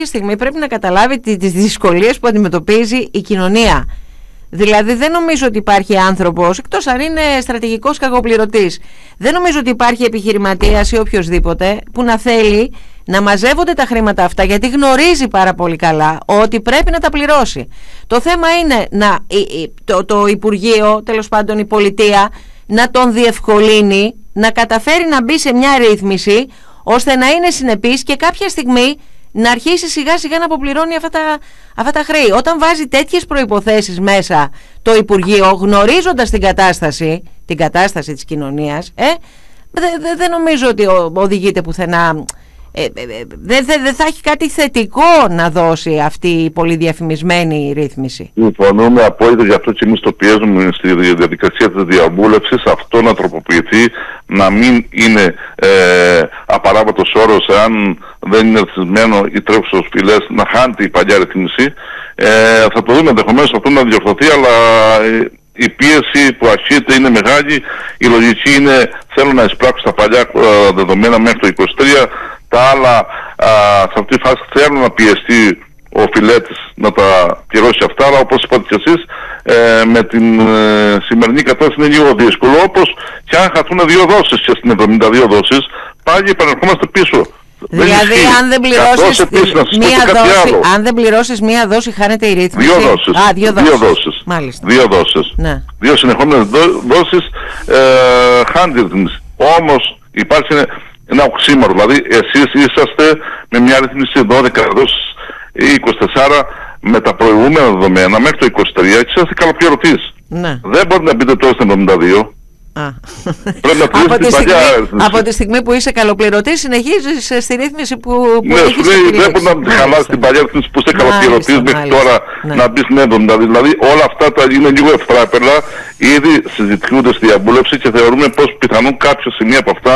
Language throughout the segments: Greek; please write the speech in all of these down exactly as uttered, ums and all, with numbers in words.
στιγμή πρέπει να καταλάβει τις δυσκολίες που αντιμετωπίζει η κοινωνία. Δηλαδή δεν νομίζω ότι υπάρχει άνθρωπος, εκτός αν είναι στρατηγικός κακοπληρωτής, δεν νομίζω ότι υπάρχει επιχειρηματίας ή οποιοσδήποτε που να θέλει να μαζεύονται τα χρήματα αυτά, γιατί γνωρίζει πάρα πολύ καλά ότι πρέπει να τα πληρώσει. Το θέμα είναι να, το, το Υπουργείο, τέλος πάντων η πολιτεία, να τον διευκολύνει, να καταφέρει να μπει σε μια ρύθμιση ώστε να είναι συνεπής και κάποια στιγμή να αρχίσει σιγά σιγά να αποπληρώνει αυτά τα, αυτά τα χρέη. Όταν βάζει τέτοιες προϋποθέσεις μέσα το Υπουργείο, γνωρίζοντας την κατάσταση, την κατάσταση της κοινωνίας, ε, δεν δε, δε νομίζω ότι οδηγείται πουθενά. Ε, ε, δεν δε, δε θα έχει κάτι θετικό να δώσει αυτή η πολύ διαφημισμένη ρύθμιση. Συμφωνούμε απόλυτα, γι' αυτό και εμείς το πιέζουμε στη διαδικασία της διαβούλευσης αυτό να τροποποιηθεί, να μην είναι ε, απαράβατος όρος, αν δεν είναι ρυθμισμένο οι τρέχουσες φυλές, να χάνεται η παλιά ρυθμίση. Ε, θα το δούμε ενδεχομένως αυτό να διορθωθεί, αλλά ε, η πίεση που ασκείται είναι μεγάλη. Η λογική είναι θέλω να εισπράξω τα παλιά ε, δεδομένα μέχρι το είκοσι τρία. Τα άλλα α, σε αυτή τη φάση θέλουν να πιεστεί ο φιλέτης να τα πληρώσει αυτά, αλλά όπως είπατε και εσείς, ε, με την ε, σημερινή κατάσταση είναι λίγο δύσκολο. Όπως και αν χαθούν δύο δόσεις και στην εβδομήντα δύο δόσεις, πάλι επανερχόμαστε πίσω. Δηλαδή αν δεν πληρώσεις επίσης, μία δόση, αν δεν πληρώσεις μία δόση χάνεται η ρύθμιση. Δύο δόσεις. Α, δύο δόσεις. Δύο δόσεις. Μάλιστα. Δύο δόσεις. Ναι. Δύο συνεχόμενες δόσεις ε, χάνεται η ρύθμιση. Όμως υπάρχει ένα οξύμορο, δηλαδή εσείς είσαστε με μια ρύθμιση δώδεκα δόσεις ή είκοσι τέσσερα με τα προηγούμενα δεδομένα μέχρι το είκοσι τρία και είσαστε καλοπληρωτής. Ναι. Δεν μπορείτε να μπείτε τώρα στην εβδομήντα δύο. Α. Πρέπει να από, τη την στιγμή, παλιά από τη στιγμή που είσαι καλοπληρωτής συνεχίζεις στη ρύθμιση που, που ναι, έχεις σου λέει δεν μπορεί να επιλέξει. χαλάσει την παλιά ρύθμιση που είσαι καλοπληρωτής μέχρι μάλιστα, τώρα ναι. να μπεις στην εβδομήντα δύο. Δηλαδή όλα αυτά τα είναι λίγο ευθράπελα, ήδη συζητιούνται στη διαβούλευση και θεωρούμε πως πιθανόν κάποια σημεία από αυτά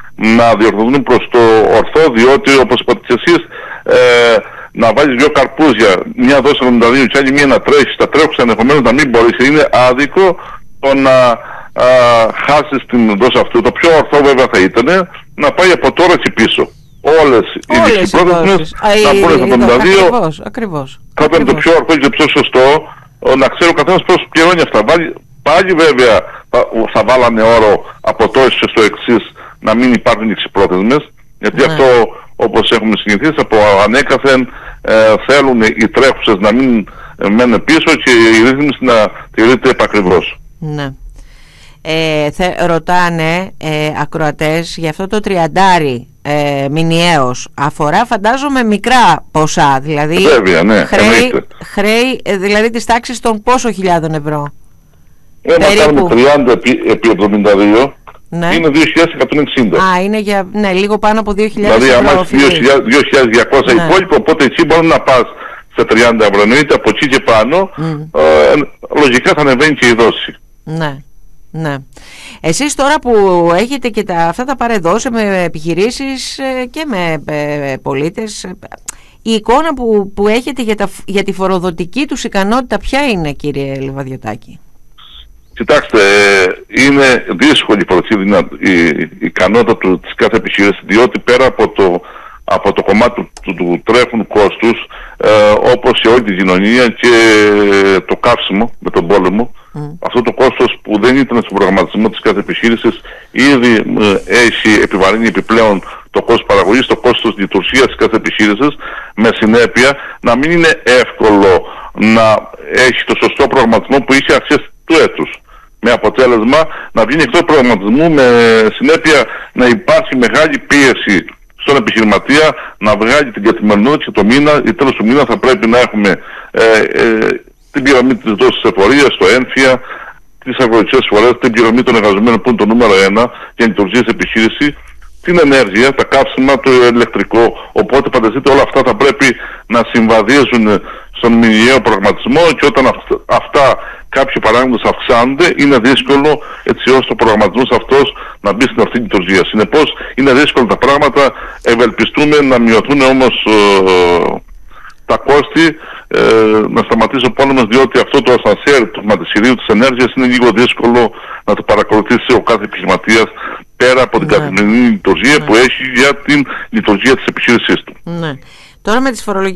να διορθωθούν προς το ορθό, διότι όπως είπατε και εσείς, ε, να βάλεις δύο καρπούζια, μια δόση εβδομήντα δύο και άλλη μία να τρέχει, τα τρέχουσα ενδεχομένως να μην μπορείς. Είναι άδικο το να α, χάσεις την δόση αυτού. Το πιο ορθό βέβαια θα ήταν να πάει από τώρα και πίσω. Όλες οι δικαιοπρόθεσμες να πούνε στα εβδομήντα δύο. Ακριβώς, ακριβώς. Θα ήταν το πιο ορθό και το πιο σωστό, να ξέρει ο καθένας πώς πληρώνει αυτά. Πάλι βέβαια θα, θα βάλανε όρο από το έσω στο εξής, να μην υπάρχουν εξυπρόθεσμες, γιατί ναι. Αυτό όπως έχουμε συνηθίσει από ανέκαθεν ε, θέλουν οι τρέχουσες να μην ε, μένουν πίσω και η ρύθμιση να τηρείται επακριβώς. Ναι. Ε, θε, ρωτάνε ε, ακροατές για αυτό το τριαντάρι ε, μηνιαίος, αφορά φαντάζομαι μικρά ποσά, δηλαδή βέβαια, ναι, χρέη, χρέη ε, δηλαδή της τάξης των πόσο χιλιάδων ευρώ. Ε, να κάνουμε τριάντα επί, επί εβδομήντα δύο. Ναι. Είναι δύο χιλιάδες εκατόν εξήντα. Α, είναι για, ναι, λίγο πάνω από δύο χιλιάδες δηλαδή, ευρώ. Δηλαδή, άμα έχει δύο χιλιάδες διακόσια ναι. υπόλοιπο, οπότε εκεί μπορεί να πας σε τριάντα ευρώ. Εννοείται από εκεί και πάνω, mm. ε, λογικά θα ανεβαίνει και η δόση. Ναι, ναι. Εσείς τώρα που έχετε και τα, αυτά τα παρεδώσει με επιχειρήσεις και με ε, πολίτες, η εικόνα που, που έχετε για, τα, για τη φοροδοτική τους ικανότητα ποια είναι, κύριε Λιβαδιωτάκη? Κοιτάξτε, είναι δύσκολη η, η, η ικανότητα του, της κάθε επιχείρησης, διότι πέρα από το, από το κομμάτι του, του, του τρέχουν κόστους, ε, όπως σε όλη τη κοινωνία και το καύσιμο με τον πόλεμο, mm. αυτό το κόστος που δεν ήταν στον προγραμματισμό της κάθε επιχείρησης, ήδη ε, έχει επιβαρύνει επιπλέον το κόστος παραγωγής, το κόστος λειτουργίας της κάθε επιχείρησης, με συνέπεια να μην είναι εύκολο να έχει το σωστό προγραμματισμό που είχε αρχές του έτους. Με αποτέλεσμα να βγει εκτός προγραμματισμού, με συνέπεια να υπάρχει μεγάλη πίεση στον επιχειρηματία να βγάλει την καθημερινότητα και το μήνα ή τέλος του μήνα θα πρέπει να έχουμε ε, ε, την πληρωμή της δόσης εφορίας, το έμφυα, τις αγροτικές φορές, την πληρωμή των εργαζομένων που είναι το νούμερο ένα για λειτουργία της επιχείρησης, την ενέργεια, τα καύσιμα, το ηλεκτρικό. Οπότε φανταστείτε όλα αυτά θα πρέπει να συμβαδίζουν στον μηνιαίο προγραμματισμό και όταν αυτά κάποιοι παράγοντες αυξάνονται, είναι δύσκολο έτσι ώστε ο προγραμματισμός αυτός να μπει στην αυτή λειτουργία. Συνεπώς είναι δύσκολα τα πράγματα, ευελπιστούμε να μειωθούν όμως ε, τα κόστη, ε, να σταματήσει ο πόλεμος, διότι αυτό το ασανσέρ του χρηματιστηρίου της ενέργειας είναι λίγο δύσκολο να το παρακολουθήσει ο κάθε επιχειρηματίας πέρα από την ναι. καθημερινή λειτουργία ναι. που έχει για την λειτουργία της επιχείρησής του. Ναι. Τώρα με τις φορολογικές